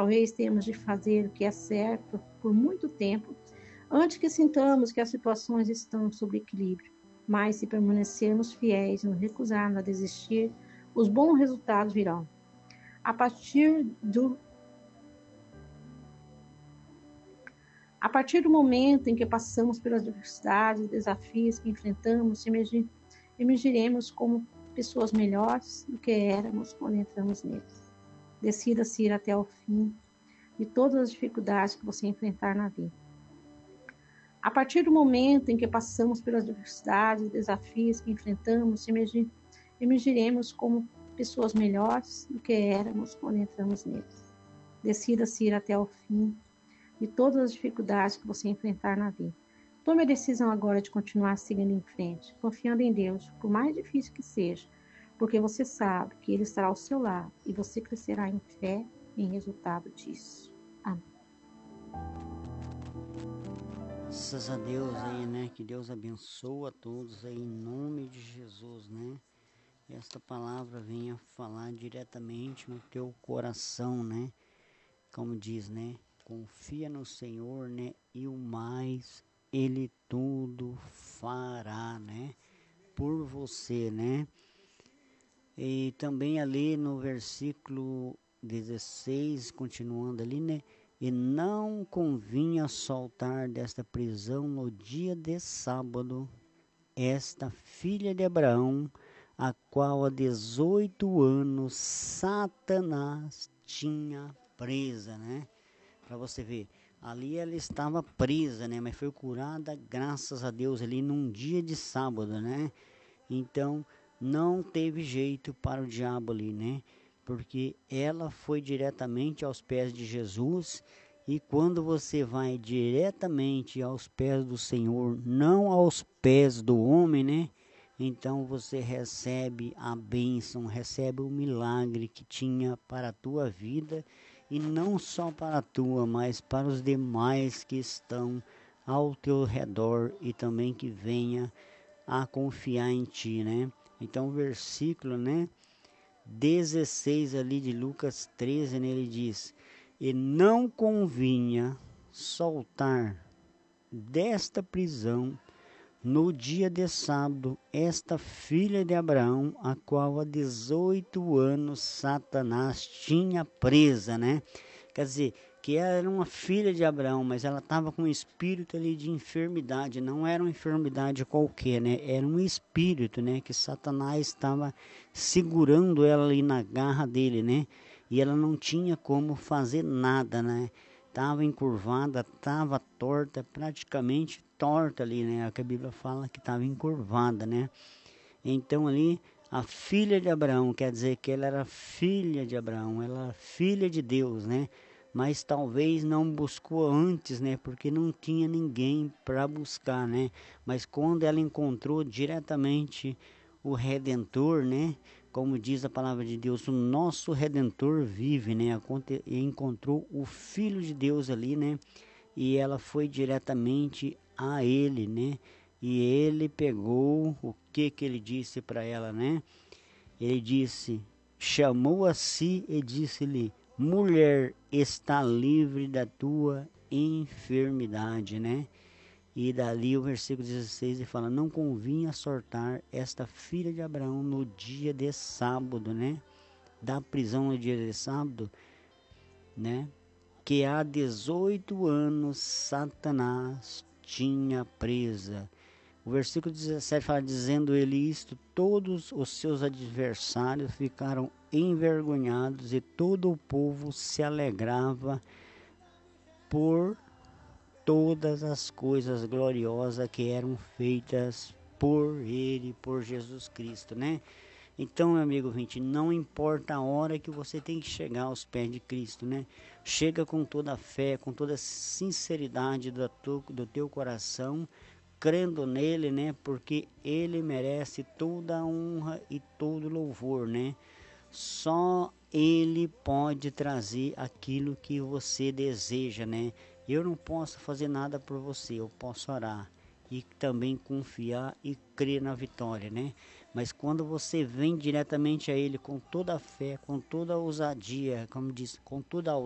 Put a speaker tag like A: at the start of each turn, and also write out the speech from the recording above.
A: Talvez tenhamos de fazer o que é certo por muito tempo, antes que sintamos que as situações estão sob equilíbrio. Mas se permanecermos fiéis e nos recusarmos a desistir, os bons resultados virão. A partir do momento em que passamos pelas dificuldades e desafios que enfrentamos, emergiremos como pessoas melhores do que éramos quando entramos neles. Decida-se ir até o fim de todas as dificuldades que você enfrentar na vida. A partir do momento em que passamos pelas dificuldades e desafios que enfrentamos, emergiremos como pessoas melhores do que éramos quando entramos neles. Decida-se ir até o fim de todas as dificuldades que você enfrentar na vida. Tome a decisão agora de continuar seguindo em frente, confiando em Deus, por mais difícil que seja, porque você sabe que Ele estará ao seu lado e você crescerá em fé em resultado disso. Amém.
B: Graças a Deus aí, né? Que Deus abençoe a todos aí em nome de Jesus, né? E esta palavra venha falar diretamente no teu coração, né? Como diz, né? Confia no Senhor, né? E o mais Ele tudo fará, né? Por você, né? E também ali no versículo 16, continuando ali, né? E não convinha soltar desta prisão no dia de sábado esta filha de Abraão, a qual há 18 anos Satanás tinha presa, né? Para você ver, ali ela estava presa, né? Mas foi curada, graças a Deus, ali num dia de sábado, né? Então, não teve jeito para o diabo ali, né? Porque ela foi diretamente aos pés de Jesus. E quando você vai diretamente aos pés do Senhor, não aos pés do homem, né? Então você recebe a bênção, recebe o milagre que tinha para a tua vida. E não só para a tua, mas para os demais que estão ao teu redor e também que venha a confiar em ti, né? Então o versículo, né, 16 ali de Lucas 13, né, ele diz: e não convinha soltar desta prisão no dia de sábado esta filha de Abraão, a qual há 18 anos Satanás tinha presa, né? Quer dizer, que ela era uma filha de Abraão, mas ela estava com um espírito ali de enfermidade, não era uma enfermidade qualquer, né? Era um espírito, né? Que Satanás estava segurando ela ali na garra dele, né? E ela não tinha como fazer nada, né? Estava encurvada, estava torta, praticamente torta ali, né? A Bíblia fala que estava encurvada, né? Então ali, a filha de Abraão, quer dizer que ela era filha de Abraão, ela era filha de Deus, né? Mas talvez não buscou antes, né? Porque não tinha ninguém para buscar, né? Mas quando ela encontrou diretamente o Redentor, né? Como diz a palavra de Deus, o nosso Redentor vive, né? E encontrou o Filho de Deus ali, né? E ela foi diretamente a ele, né? E ele pegou o que ele disse para ela, né? Ele disse, chamou a si e disse-lhe: mulher, está livre da tua enfermidade, né? E dali o versículo 16 ele fala: não convinha soltar esta filha de Abraão no dia de sábado, né? Da prisão no dia de sábado, né? Que há 18 anos Satanás tinha presa. O versículo 17 fala: dizendo ele isto, todos os seus adversários ficaram envergonhados e todo o povo se alegrava por todas as coisas gloriosas que eram feitas por ele, por Jesus Cristo, né? Então, meu amigo ouvinte, não importa a hora que você tem que chegar aos pés de Cristo, né? Chega com toda a fé, com toda a sinceridade do teu coração, crendo nele, né? Porque ele merece toda a honra e todo louvor, né? Só ele pode trazer aquilo que você deseja, né? Eu não posso fazer nada por você, eu posso orar e também confiar e crer na vitória, né? Mas quando você vem diretamente a ele com toda a fé, com toda a ousadia, como diz, com toda a